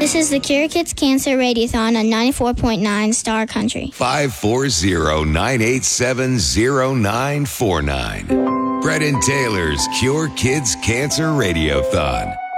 This is the Cure Kids Cancer Radiothon on 94.9 Star Country. 540-987-0949. Brett and Taylor's Cure Kids Cancer Radiothon.